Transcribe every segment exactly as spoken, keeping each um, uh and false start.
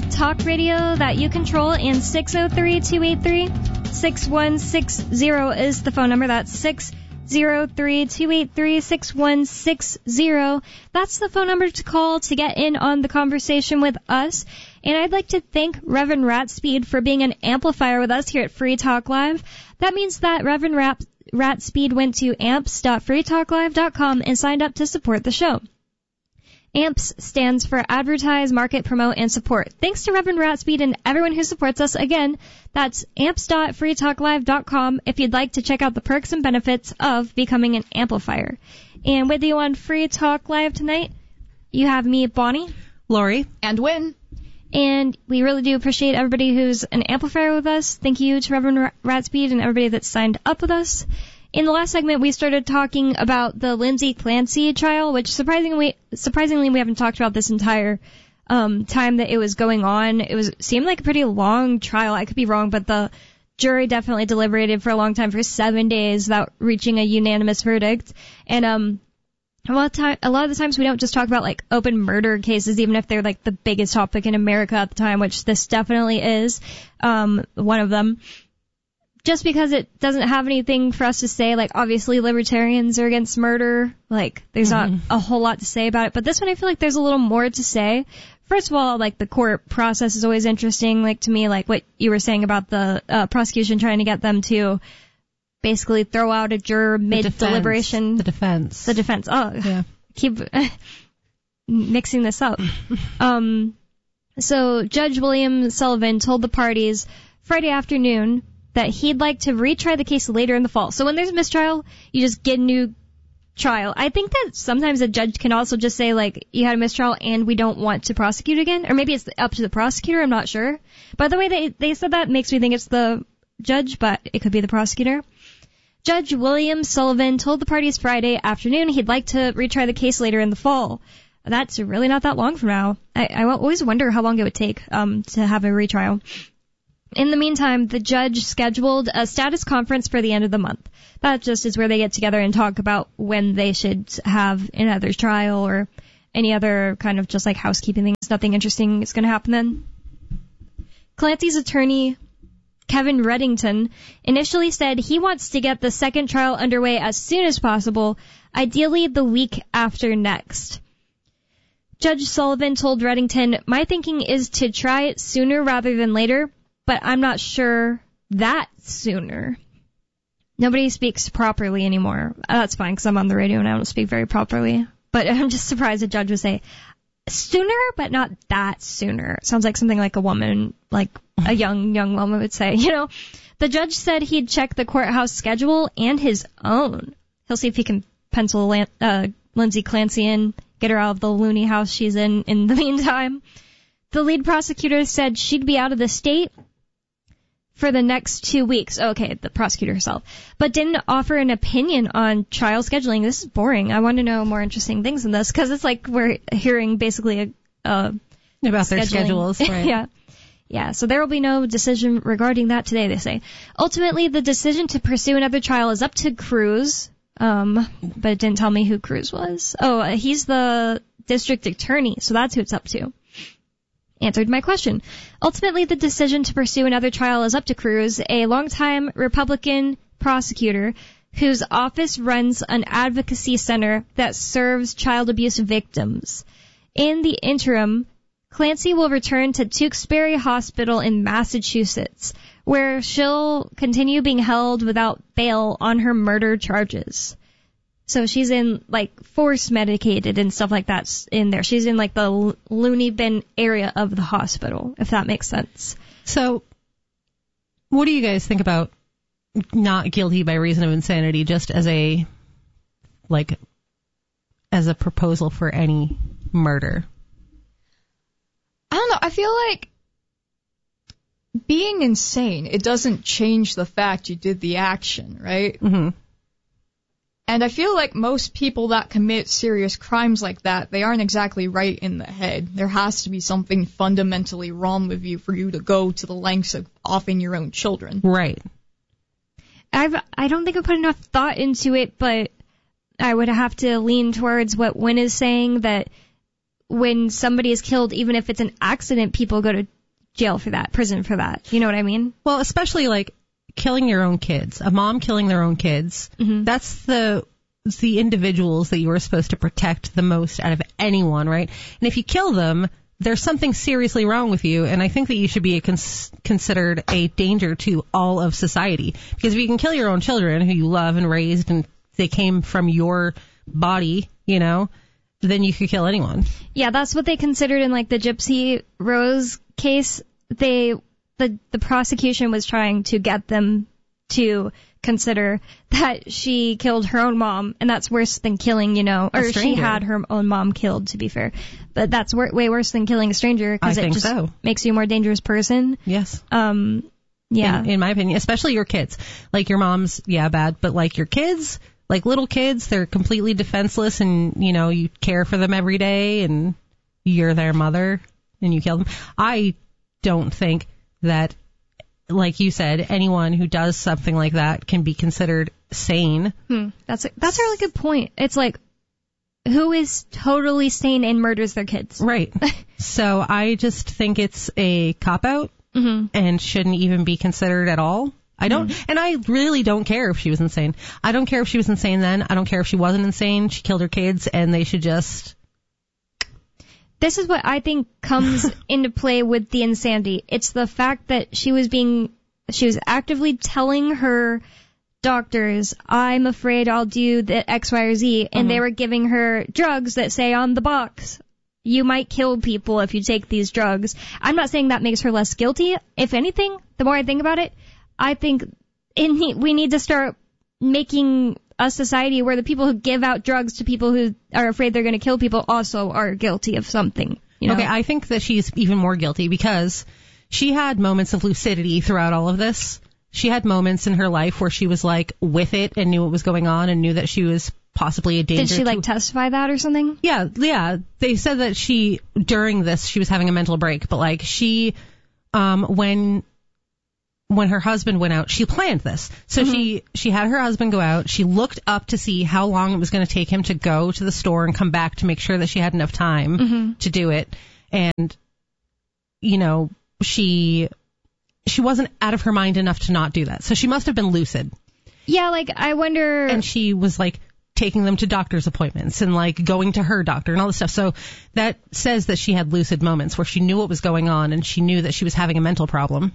talk radio that you control, and six oh three, two eight three, six one six zero is the phone number. That's six oh three, two eight three, six one six zero. That's the phone number to call to get in on the conversation with us. And I'd like to thank Reverend Ratspeed for being an amplifier with us here at Free Talk Live. That means that Reverend Rat- Ratspeed went to amps dot free talk live dot com and signed up to support the show. AMPS stands for Advertise, Market, Promote, and Support. Thanks to Reverend Ratspeed and everyone who supports us. Again, that's amps dot free talk live dot com if you'd like to check out the perks and benefits of becoming an amplifier. And with you on Free Talk Live tonight, you have me, Bonnie, Lori, and Wynn. And we really do appreciate everybody who's an amplifier with us. Thank you to Reverend Ratspeed and everybody that's signed up with us. In the last segment, we started talking about the Lindsay Clancy trial, which surprisingly, surprisingly, we haven't talked about this entire um, time that it was going on. It was seemed like a pretty long trial. I could be wrong, but the jury definitely deliberated for a long time, for seven days, without reaching a unanimous verdict. And um, a lot of time, a lot of the times, we don't just talk about like open murder cases, even if they're like the biggest topic in America at the time, which this definitely is um, one of them. Just because it doesn't have anything for us to say, like, obviously libertarians are against murder, like, there's mm-hmm. not a whole lot to say about it. But this one, I feel like there's a little more to say. First of all, like, the court process is always interesting, like, to me, like, what you were saying about the uh, prosecution trying to get them to basically throw out a juror mid-deliberation. The defense. The defense. Oh, yeah. Keep mixing this up. um, so Judge William Sullivan told the parties Friday afternoon that he'd like to retry the case later in the fall. So when there's a mistrial, you just get a new trial. I think that sometimes a judge can also just say, like, you had a mistrial and we don't want to prosecute again. Or maybe it's up to the prosecutor, I'm not sure. By the way they, they said that makes me think it's the judge, but it could be the prosecutor. Judge William Sullivan told the parties Friday afternoon he'd like to retry the case later in the fall. That's really not that long from now. I, I always wonder how long it would take um, to have a retrial. In the meantime, the judge scheduled a status conference for the end of the month. That just is where they get together and talk about when they should have another trial or any other kind of just like housekeeping things. Nothing interesting is going to happen then. Clancy's attorney, Kevin Reddington, initially said he wants to get the second trial underway as soon as possible, ideally the week after next. Judge Sullivan told Reddington, "My thinking is to try it sooner rather than later, but I'm not sure that sooner." Nobody speaks properly anymore. That's fine, because I'm on the radio and I don't speak very properly. But I'm just surprised a judge would say, sooner, but not that sooner. It sounds like something like a woman, like a young, young woman would say, you know. The judge said he'd check the courthouse schedule and his own. He'll see if he can pencil Lan- uh, Lindsay Clancy in, get her out of the loony house she's in in the meantime. The lead prosecutor said she'd be out of the state for the next two weeks. Okay, the prosecutor herself. But didn't offer an opinion on trial scheduling. This is boring. I want to know more interesting things in this, because it's like we're hearing basically a, uh, about scheduling. Their schedules, right? Yeah. Yeah, so there will be no decision regarding that today, they say. Ultimately, the decision to pursue another trial is up to Cruz, um, but it didn't tell me who Cruz was. Oh, uh, he's the district attorney, so that's who it's up to. Answered my question. Ultimately, the decision to pursue another trial is up to Cruz, a longtime Republican prosecutor whose office runs an advocacy center that serves child abuse victims. In the interim, Clancy will return to Tewksbury Hospital in Massachusetts, where she'll continue being held without bail on her murder charges. So she's in, like, force medicated and stuff like that in there. She's in, like, the loony bin area of the hospital, if that makes sense. So what do you guys think about not guilty by reason of insanity, just as a, like, as a proposal for any murder? I don't know. I feel like being insane, it doesn't change the fact you did the action, right? Mm-hmm. And I feel like most people that commit serious crimes like that, they aren't exactly right in the head. There has to be something fundamentally wrong with you for you to go to the lengths of offing your own children. Right. I've, I don't think I put enough thought into it, but I would have to lean towards what Wynn is saying, that when somebody is killed, even if it's an accident, people go to jail for that, prison for that. You know what I mean? Well, especially like killing your own kids, a mom killing their own kids. Mm-hmm. That's the the individuals that you are supposed to protect the most out of anyone, right? And if you kill them, there's something seriously wrong with you, and I think that you should be a cons- considered a danger to all of society. Because if you can kill your own children who you love and raised and they came from your body, you know, then you could kill anyone. Yeah, that's what they considered in like the Gypsy Rose case. They the the prosecution was trying to get them to consider that she killed her own mom, and that's worse than killing, you know, or she had her own mom killed, to be fair. But that's wor- way worse than killing a stranger, because it just so. makes you a more dangerous person. Yes. Um, yeah. In, in my opinion, especially your kids. Like your mom's, yeah, bad, but like your kids, like little kids, they're completely defenseless, and, you know, you care for them every day, and you're their mother, and you kill them. I don't think that, like you said, anyone who does something like that can be considered sane. Hmm. That's a, that's a really good point. It's like, who is totally sane and murders their kids? Right. So I just think it's a cop-out mm-hmm. and shouldn't even be considered at all. I don't, mm-hmm. and I really don't care if she was insane. I don't care if she was insane then. I don't care if she wasn't insane. She killed her kids, and they should just... This is what I think comes into play with the insanity. It's the fact that she was being, she was actively telling her doctors, I'm afraid I'll do the X, Y, or Z, and mm-hmm. they were giving her drugs that say on the box, you might kill people if you take these drugs. I'm not saying that makes her less guilty. If anything, the more I think about it, I think it, we need to start making a society where the people who give out drugs to people who are afraid they're going to kill people also are guilty of something. You know? Okay, I think that she's even more guilty because she had moments of lucidity throughout all of this. She had moments in her life where she was like with it and knew what was going on and knew that she was possibly a danger. Did she like to... testify that or something? Yeah, yeah. They said that she, during this, she was having a mental break, but like she, um, when... when her husband went out, she planned this. So mm-hmm. she, she had her husband go out. She looked up to see how long it was going to take him to go to the store and come back to make sure that she had enough time mm-hmm. to do it. And, you know, she, she wasn't out of her mind enough to not do that. So she must have been lucid. Yeah, like, I wonder... And she was, like, taking them to doctor's appointments and, like, going to her doctor and all this stuff. So that says that she had lucid moments where she knew what was going on and she knew that she was having a mental problem.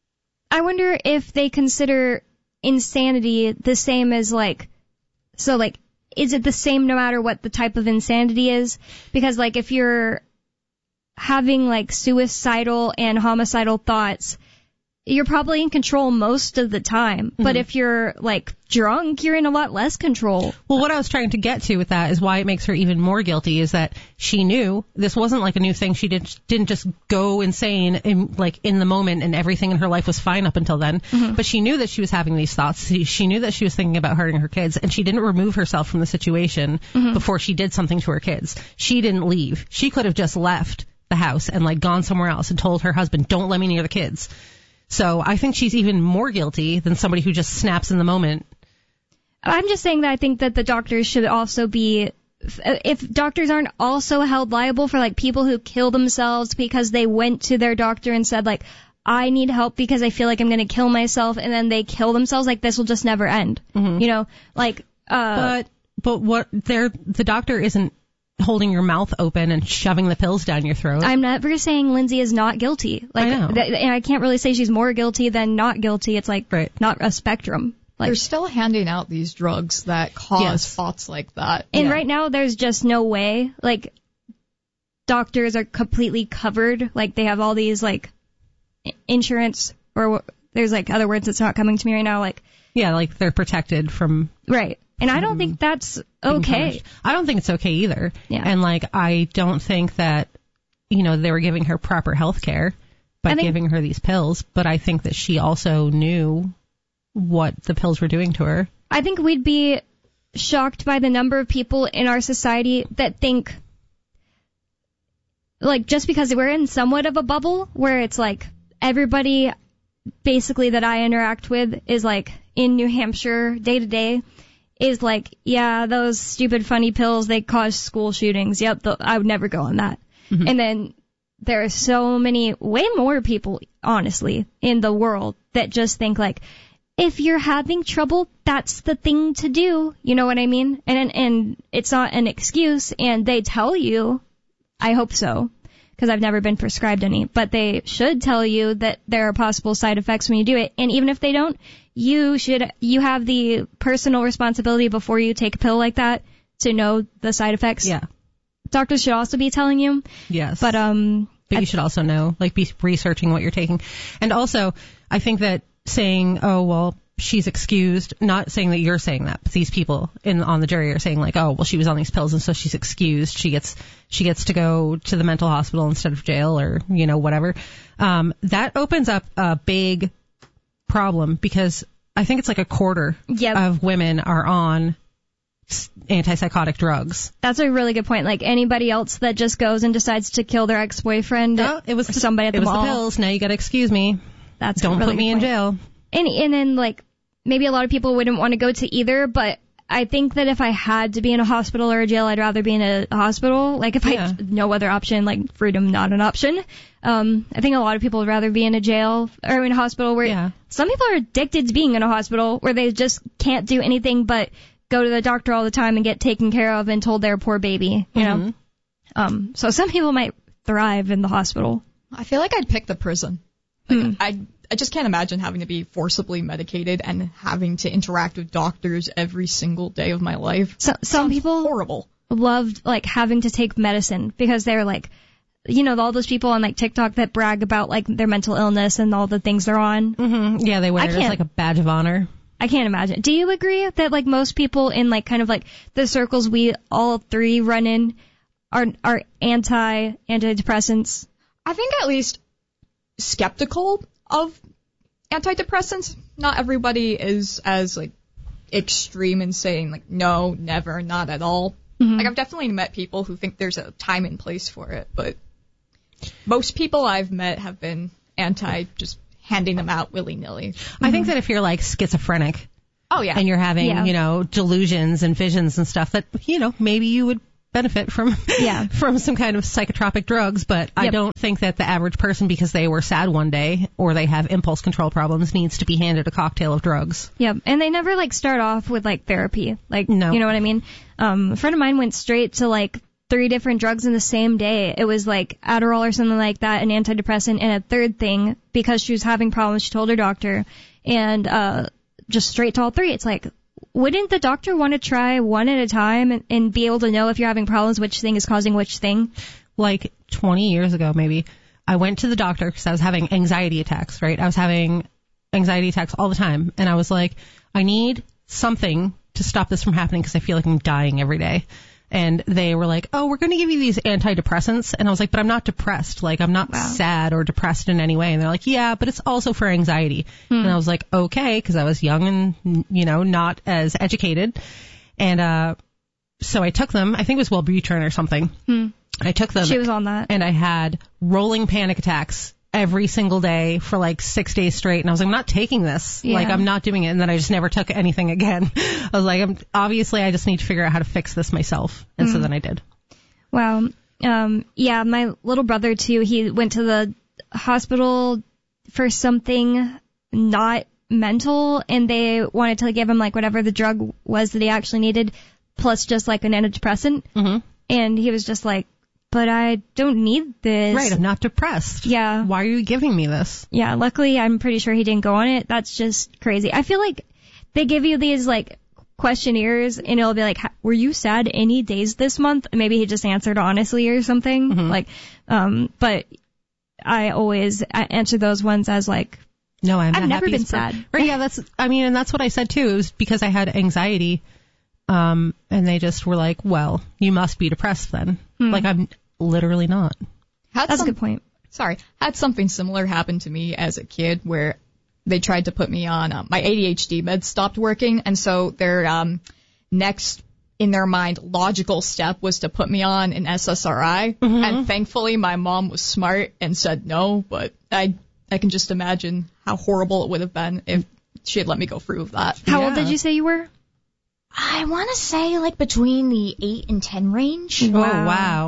I wonder if they consider insanity the same as, like, so, like, is it the same no matter what the type of insanity is? Because, like, if you're having, like, suicidal and homicidal thoughts, you're probably in control most of the time. Mm-hmm. But if you're, like, drunk, you're in a lot less control. Well, what I was trying to get to with that is why it makes her even more guilty is that she knew this wasn't like a new thing. She did, didn't just go insane in, like, in the moment and everything in her life was fine up until then. Mm-hmm. But she knew that she was having these thoughts. She, she knew that she was thinking about hurting her kids, and she didn't remove herself from the situation mm-hmm. before she did something to her kids. She didn't leave. She could have just left the house and, like, gone somewhere else and told her husband, don't let me near the kids. So I think she's even more guilty than somebody who just snaps in the moment. I'm just saying that I think that the doctors should also be, if doctors aren't also held liable for, like, people who kill themselves because they went to their doctor and said, like, I need help because I feel like I'm going to kill myself, and then they kill themselves, like, this will just never end. Mm-hmm. You know, like, uh. But, but what, they're, the doctor isn't holding your mouth open and shoving the pills down your throat. I'm never saying Lindsay is not guilty. Like, I know. Th- and I can't really say she's more guilty than not guilty. It's like right. not a spectrum. Like, they're still handing out these drugs that cause yes. thoughts like that. And yeah. right now, there's just no way. Like, doctors are completely covered. Like, they have all these, like, insurance, or there's, like, other words that's not coming to me right now. Like, yeah, like they're protected from. Right. And I don't think that's okay. I don't think it's okay either. Yeah. And, like, I don't think that, you know, they were giving her proper health care by think, giving her these pills. But I think that she also knew what the pills were doing to her. I think we'd be shocked by the number of people in our society that think, like, just because we're in somewhat of a bubble where it's like everybody basically that I interact with is, like, in New Hampshire day to day, is like, yeah, those stupid funny pills, they cause school shootings. Yep, th- I would never go on that. Mm-hmm. And then there are so many, way more people, honestly, in the world that just think like, if you're having trouble, that's the thing to do. You know what I mean? And and it's not an excuse, and they tell you, I hope so, because I've never been prescribed any, but they should tell you that there are possible side effects when you do it. And even if they don't, you should, you have the personal responsibility before you take a pill like that to know the side effects. Yeah. Doctors should also be telling you. Yes. But, um, But you I, should also know, like, be researching what you're taking. And also, I think that saying, oh, well, she's excused, not saying that you're saying that, but these people in on the jury are saying like, oh, well, she was on these pills and so she's excused. She gets she gets to go to the mental hospital instead of jail, or, you know, whatever. Um, that opens up a big problem, because I think it's like a quarter Yep. of women are on antipsychotic drugs. That's a really good point. Like anybody else that just goes and decides to kill their ex-boyfriend, Oh, it was or somebody at the it was mall. the pills. Now you got to excuse me. That's Don't a really put me good in point. jail. And and then like maybe a lot of people wouldn't want to go to either, but I think that if I had to be in a hospital or a jail, I'd rather be in a hospital. Like if Yeah. I had no other option, like freedom not an option. Um, I think a lot of people would rather be in a jail or in a hospital where Yeah. some people are addicted to being in a hospital where they just can't do anything but go to the doctor all the time and get taken care of and told they're a poor baby, you know? Mhm. Um, so some people might thrive in the hospital. I feel like I'd pick the prison. Like, Hmm. I I just can't imagine having to be forcibly medicated and having to interact with doctors every single day of my life. So, some Sounds people horrible. loved like having to take medicine because they're like, you know, all those people on like TikTok that brag about like their mental illness and all the things they're on. Mm-hmm. Yeah, they wear I it as can't- like a badge of honor. I can't imagine. Do you agree that like most people in like kind of like the circles we all three run in are are anti antidepressants? I think at least skeptical of antidepressants. Not everybody is as like extreme in saying like no, never, not at all. Mhm. Like I've definitely met people who think there's a time and place for it, but most people I've met have been anti just handing them out willy-nilly. I think that if you're like schizophrenic Oh yeah. and you're having, Yeah. you know, delusions and visions and stuff, that, you know, maybe you would benefit from Yeah. from some kind of psychotropic drugs, but I Yep. don't think that the average person, because they were sad one day or they have impulse control problems, needs to be handed a cocktail of drugs. Yep. And they never like start off with like therapy. Like, No. you know what I mean? Um, a friend of mine went straight to like three different drugs in the same day. It was like Adderall or something like that, an antidepressant, and a third thing because she was having problems. She told her doctor, and uh, just straight to all three. It's like, wouldn't the doctor want to try one at a time and, and be able to know if you're having problems, which thing is causing which thing? Like twenty years ago, maybe, I went to the doctor because I was having anxiety attacks, right? I was having anxiety attacks all the time. And I was like, I need something to stop this from happening because I feel like I'm dying every day. And they were like, oh, we're going to give you these antidepressants. And I was like, but I'm not depressed. Like, I'm not Wow. sad or depressed in any way. And they're like, yeah, but it's also for anxiety. And I was like, okay, because I was young and, you know, not as educated. And uh so I took them. I think it was Wellbutrin or something. Hmm. I took them. She was on that. And I had rolling panic attacks every single day for like six days straight. And I was like, I'm not taking this. Yeah. Like, I'm not doing it. And then I just never took anything again. I was like, I'm, obviously, I just need to figure out how to fix this myself. And so then I did. Wow. Um, yeah, my little brother too, he went to the hospital for something not mental, and they wanted to give him like whatever the drug was that he actually needed, plus just like an antidepressant. Mm-hmm. And he was just like, but I don't need this. Right. I'm not depressed. Yeah. Why are you giving me this? Yeah, luckily I'm pretty sure he didn't go on it. That's just crazy. I feel like they give you these like questionnaires and it'll be like, "Ha- were you sad any days this month?" And maybe he just answered honestly or something. Mhm. Like, um, but I always I answer those ones as like, No, I'm I've the never been happiest per- sad. Right. Yeah. That's, I mean, and that's what I said too. It was because I had anxiety. Um, and they just were like, well, you must be depressed then. Hmm. Like, I'm literally not. Had that's some- a good point. Sorry, had something similar happen to me as a kid where they tried to put me on uh, my A D H D meds stopped working, and so their um, next in their mind logical step was to put me on an S S R I, Mhm. and thankfully my mom was smart and said no, but I I can just imagine how horrible it would have been if she had let me go through with that. How old Yeah. did you say you were? I want to say like between the eight and ten range. Oh, Wow. wow.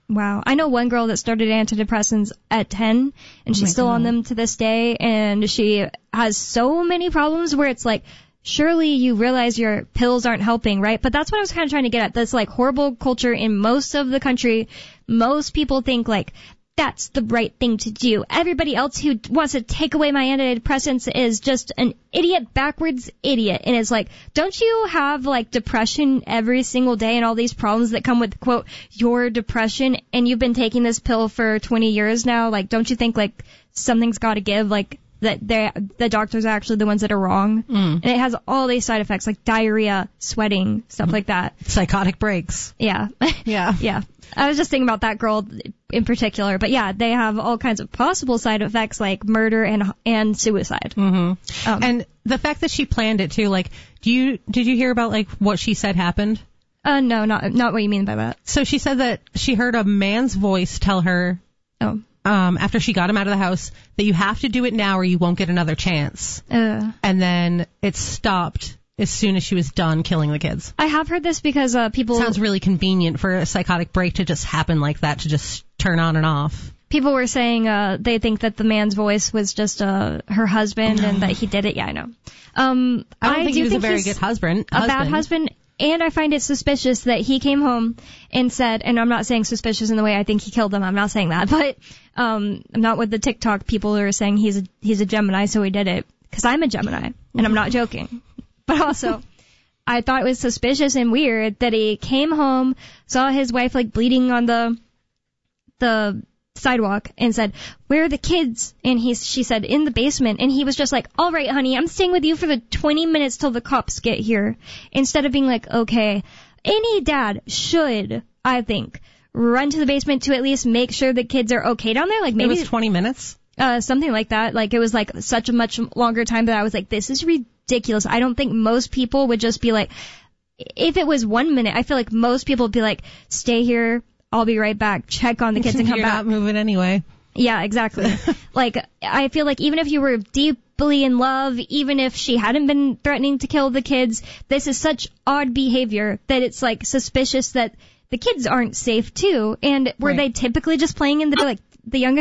Wow. I know one girl that started antidepressants at ten, and she's my still on God. them to this day, and she has so many problems where it's like, surely you realize your pills aren't helping, right? But that's what I was kind of trying to get at. This, like, horrible culture in most of the country. Most people think, like, that's the right thing to do. Everybody else who wants to take away my antidepressants is just an idiot, backwards idiot. And it's like, don't you have, like, depression every single day and all these problems that come with, quote, your depression, and you've been taking this pill for twenty years now? Like, don't you think, like, something's got to give? Like, that they the doctors are actually the ones that are wrong. Mm. And it has all these side effects, like diarrhea, sweating, stuff like that. Psychotic breaks. Yeah. Yeah. Yeah. I was just thinking about that girl in particular, but yeah, they have all kinds of possible side effects like murder and and suicide. Mm-hmm. Um, And the fact that she planned it too, like, do you did you hear about like what she said happened? uh, no, not not what you mean by that. So she said that she heard a man's voice tell her, Oh. um, after she got him out of the house, that you have to do it now or you won't get another chance. Uh, And then it stopped as soon as she was done killing the kids. I have heard this because uh, people Sounds really convenient for a psychotic break to just happen like that, to just turn on and off. people were saying uh, they think that the man's voice was just uh, her husband and that he did it. Yeah, I know. Um, I don't think do he was think a very he's good husband. A bad husband. And I find it suspicious that he came home and said, and I'm not saying suspicious in the way I think he killed them. I'm not saying that, but um, I'm not with the TikTok people who are saying he's a, he's a Gemini, so he did it. Because I'm a Gemini, and I'm not joking. But also, I thought it was suspicious and weird that he came home, saw his wife like bleeding on the the sidewalk, and said, "Where are the kids?" And he, she said, "In the basement." And he was just like, "All right, honey, I'm staying with you for the twenty minutes till the cops get here." Instead of being like, okay, any dad should, I think, run to the basement to at least make sure the kids are okay down there. Like maybe It was twenty minutes? Uh, something like that. Like it was like such a much longer time that I was like, this is ridiculous. I don't think most people would just be like, if it was one minute, I feel like most people would be like, stay here, I'll be right back, check on the kids and come You're back. not moving anyway. Yeah, exactly. Like, I feel like even if you were deeply in love, even if she hadn't been threatening to kill the kids, this is such odd behavior that it's like suspicious that the kids aren't safe too. And were Right. they typically just playing in the, like, the youngest